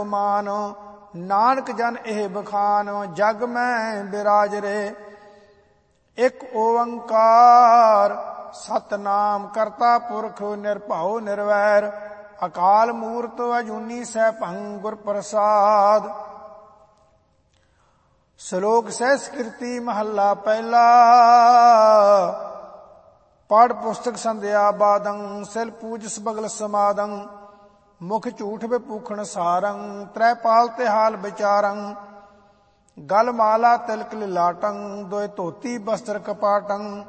ਮਾਨ। ਨਾਨਕ ਜਨ ਇਹ ਬਖਾਨ, ਜਗ ਮੈਂ ਬਿਰਾਜ ਰੇ। ਇੱਕ ਓੰਕਾਰ ਸਤਨਾਮ ਕਰਤਾ ਪੁਰਖ, ਨਿਰਭਉ ਨਿਰਵੈਰ, ਅਕਾਲ ਮੂਰਤ ਅਜੂਨੀ ਸੈਭੰ ਗੁਰ ਪ੍ਰਸਾਦ। ਸ਼ਲੋਕ ਸੰਸਕ੍ਰਿਤੀ ਮਹੱਲਾ ਪਹਿਲਾ। ਪੜ੍ਹ ਪੁਸਤਕ ਸੰਧਿਆ ਬਾਦੰ, ਸਿਲ ਪੂਜਸ ਬਗਲ ਸਮਾਦੰ, ਮੁਖ ਝੂਠ ਵਿਪੂਖਣ ਸਾਰੰ, ਤ੍ਰੈ ਪਾਲ ਤੇ ਹਾਲ ਵਿਚਾਰੰ, ਗਲ ਮਾਲਾ ਤਿਲਕ ਲਿਲਾਟੰ, ਦੋਇ ਧੋਤੀ ਬਸਤਰ ਕਪਾਟੰ,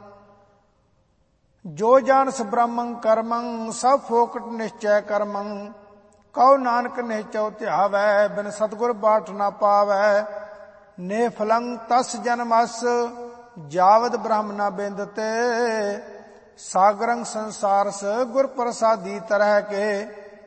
ਜੋ ਜਾਨਸ ਬ੍ਰਹਮੰ ਕਰਮੰ, ਸਭ ਫੋਕਟ ਨਿਸ਼ਚੈ ਕਰਮੰ, ਕਉ ਨਾਨਕ ਨਿਹਚਉ ਧਿਆਵੈ, ਬਿਨ ਸਤਿਗੁਰ ਬਾਟ ਨਾ ਪਾਵੈ, ਨੇ ਫਲੰ ਤਸ ਜਨਮਸ, ਜਾਵਦ ਬ੍ਰਹਮ ਨਾ ਬਿੰਦਤੇ, ਸਾਗਰੰ ਸੰਸਾਰਸ ਗੁਰ ਪ੍ਰਸਾਦੀ ਤਰਹਿ ਕੇ,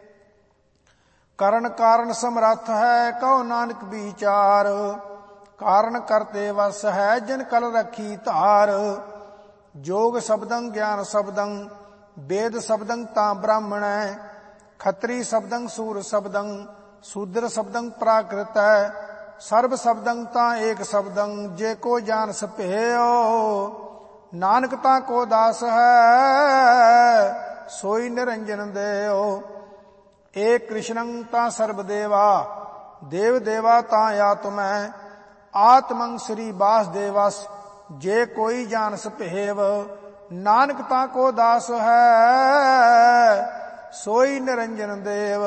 ਕਰਨ ਕਾਰਨ ਸਮਰੱਥ ਹੈ ਕਉ ਨਾਨਕ ਵਿਚਾਰ, ਕਾਰਨ ਕਰਤੇ ਵਸ ਹੈ ਜਿਨ ਕਲ ਰੱਖੀ ਧਾਰ, ਜੋਗ ਸ਼ਬਦੰ ਗਿਆਨ ਸ਼ਬਦੰ, ਵੇਦ ਸ਼ਬਦੰ ਤਾਂ ਬ੍ਰਾਹਮਣੈ, ਖੱਤਰੀ ਸ਼ਬਦੰ ਸੂਰ ਸ਼ਬਦੰ, ਸ਼ੂਦਰ ਸ਼ਬਦੰ ਪ੍ਰਾਕ੍ਰਿਤੈ, ਸਰਬ ਸ਼ਬਦੰ ਤਾਂ ਏਕ ਸ਼ਬਦੰ, ਜੇ ਕੋ ਜਾਨ ਸਭੇਉ, ਨਾਨਕ ਤਾਂ ਕੋ ਦਾਸ ਹੈ, ਸੋਈ ਨਿਰੰਜਨ ਦੇਉ, ਏਕ ਕ੍ਰਿਸ਼ਨੰ ਤਾਂ ਸਰਬ ਦੇਵਾ, ਦੇਵ ਦੇਵਾ ਤਾਂ ਆਤਮੈ, ਆਤਮੰ ਸ੍ਰੀ ਵਾਸੁਦੇਵਸ, ਜੇ ਕੋਈ ਜਾਨ ਸਭੇਵ, ਨਾਨਕ ਤਾਂ ਕੋ ਦਾਸ ਹੈ, ਸੋਈ ਨਿਰੰਜਨ ਦੇਵ।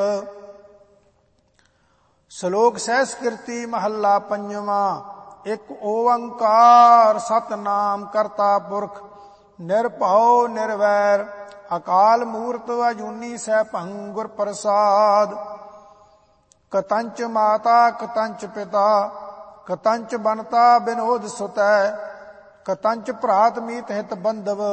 ਸ਼ਲੋਕ ਸੰਸਕ੍ਰਿਤੀ ਮਹੱਲਾ ਪੰਜਵਾਂ। ਇੱਕ ਓੰਕਾਰ ਸਤਨਾਮ ਕਰਤਾ ਪੁਰਖ, ਨਿਰਭਉ ਨਿਰਵੈਰ, ਅਕਾਲ ਮੂਰਤ ਅਜੂਨੀ ਸੈਭੰ ਗੁਰ ਪ੍ਰਸਾਦ। ਕਤੰਚ ਮਾਤਾ ਕਤੰਚ ਪਿਤਾ, ਕਤੰਚ ਬਨਤਾ ਬਿਨੋਦ ਸੁਤੈ, ਕਤੰਚ ਭਰਾਤ ਮੀਤ ਹਿਤ ਬੰਧਵ,